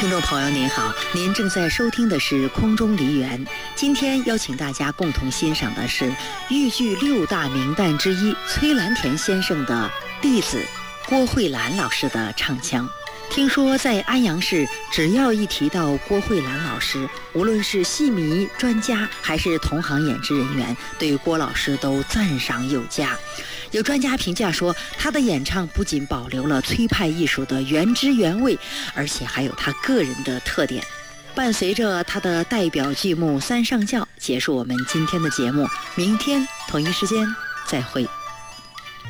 听众朋友您好，您正在收听的是空中梨园。今天邀请大家共同欣赏的是豫剧六大名旦之一崔兰田先生的弟子郭慧兰老师的唱腔。听说在安阳市，只要一提到郭慧兰老师，无论是戏迷、专家还是同行演职人员，对郭老师都赞赏有加。有专家评价说，他的演唱不仅保留了崔派艺术的原汁原味，而且还有他个人的特点。伴随着他的代表剧目《三上轿》，结束我们今天的节目。明天同一时间再会。